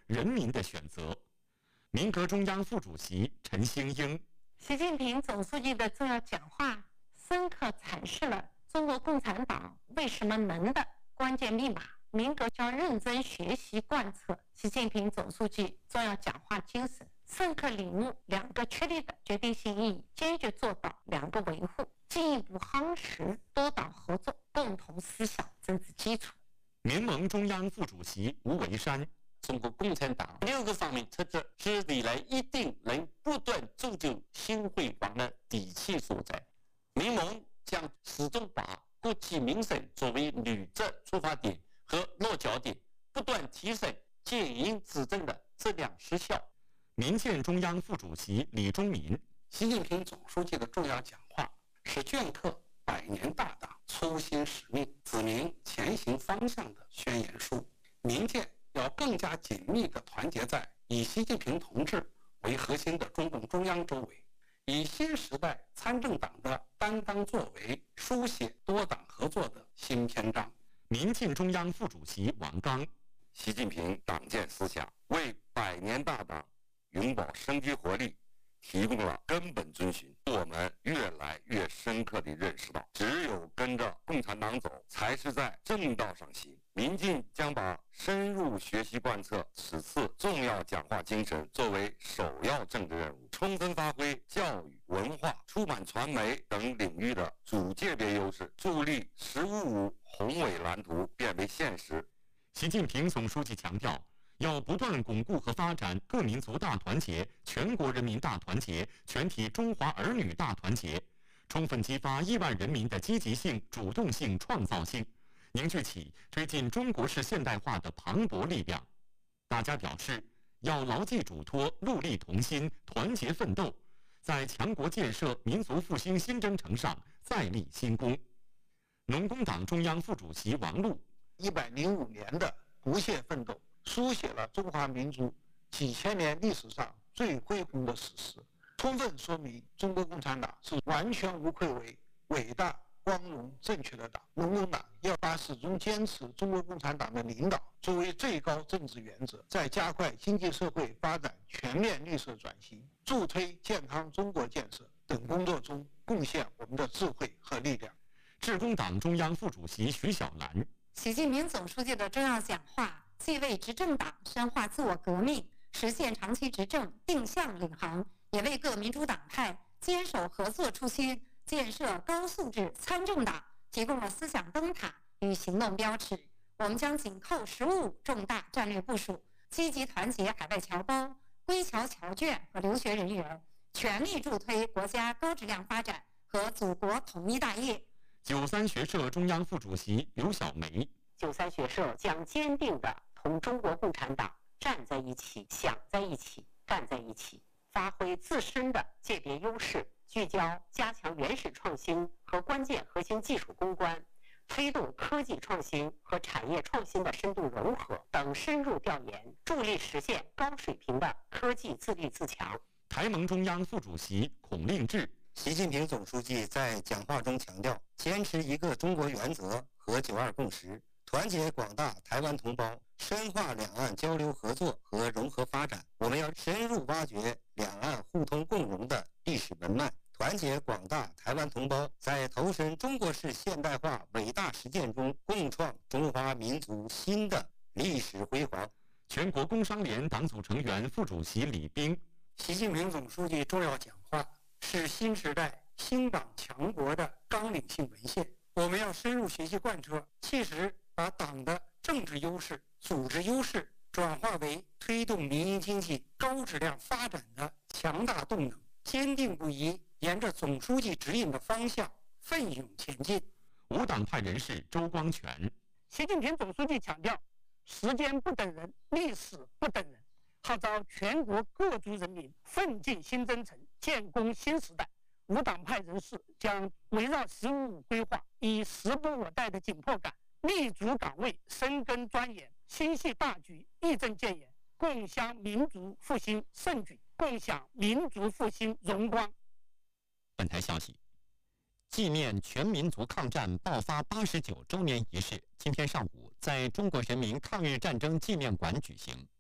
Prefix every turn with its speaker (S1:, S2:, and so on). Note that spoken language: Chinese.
S1: 人民的选择。民革中央副主席陈兴英，
S2: 习近平总书记的重要讲话深刻阐释了中国共产党为什么能的关键密码。民革将认真学习贯彻习近平总书记重要讲话精神，深刻领悟两个确立的决定性意义，坚决做到两个维护，进一步夯实多党合作共同思想政治基础。
S1: 民盟中央副主席吴维山，
S3: 中国共产党6个方面特质是历来一定能不断铸就新辉煌的底气所在。民盟将始终把国计民生作为履职出发点和落脚点，不断提升建营执政的质量实效。
S1: 民建中央副主席李忠民，
S4: 习近平总书记的重要讲话是镌刻100年大党初心使命、指明前行方向的宣言书。民建要更加紧密地团结在以习近平同志为核心的中共中央周围，以新时代参政党的担当作为书写多党合作的新篇章。
S1: 民进中央副主席王刚，
S5: 习近平党建思想为100年大党永葆生机活力提供了根本遵循。我们越来越深刻地认识到，只有跟着共产党走，才是在正道上行。民进将把深入学习贯彻此次重要讲话精神作为首要政治任务，充分发挥教育、文化、出版传媒等领域的主界别优势，助力“十五五”宏伟蓝图变为现实。
S1: 习近平总书记强调，要不断巩固和发展各民族大团结、全国人民大团结、全体中华儿女大团结，充分激发亿万人民的积极性、主动性、创造性，凝聚起推进中国式现代化的磅礴力量。大家表示，要牢记嘱托，戮力同心，团结奋斗，在强国建设、民族复兴新征程上再立新功。农工党中央副主席王璐
S6: ，105年的不懈奋斗，书写了中华民族几千年历史上最恢宏的史实，充分说明中国共产党是完全无愧为伟大、光荣、正确的党。农工党要把始终坚持中国共产党的领导作为最高政治原则，在加快经济社会发展、全面绿色转型、助推健康中国建设等工作中贡献我们的智慧和力量。
S1: 致公党中央副主席徐小兰，
S2: 习近平总书记的重要讲话既为执政党深化自我革命、实现长期执政定向领航，也为各民主党派坚守合作初心、建设高素质参政党提供了思想灯塔与行动标尺。我们将紧扣“十五五”重大战略部署，积极团结海外侨胞、归侨侨眷和留学人员，全力助推国家高质量发展和祖国统一大业。
S1: 93学社中央副主席刘小梅
S7: ，93学社将坚定地同中国共产党站在一起、想在一起、干在一起，发挥自身的界别优势，聚焦加强原始创新和关键核心技术攻关，推动科技创新和产业创新的深度融合等深入调研，助力实现高水平的科技自立自强。
S1: 台盟中央副主席孔令志，
S8: 习近平总书记在讲话中强调，坚持一个中国原则和9·2共识，团结广大台湾同胞，深化两岸交流合作和融合发展。我们要深入挖掘两岸互通共荣的历史文脉，团结广大台湾同胞，在投身中国式现代化伟大实践中，共创中华民族新的历史辉煌。
S1: 全国工商联党组成员、副主席李斌，
S4: 习近平总书记重要讲话是新时代新党强国的纲领性文献，我们要深入学习贯彻，切实把党的政治优势、组织优势转化为推动民营经济高质量发展的强大动能，坚定不移沿着总书记指引的方向奋勇前进。
S1: 无党派人士周光全，
S9: 习近平总书记强调，时间不等人，历史不等人，号召全国各族人民奋进新征程，建功新时代。无党派人士将围绕“十五五”规划，以时不我待的紧迫感，立足岗位，深耕钻研，心系大局，义正谏言，共襄民族复兴盛举，共享民族复兴荣光。
S10: 本台消息，纪念全民族抗战爆发89周年仪式，今天上午在中国人民抗日战争纪念馆举行。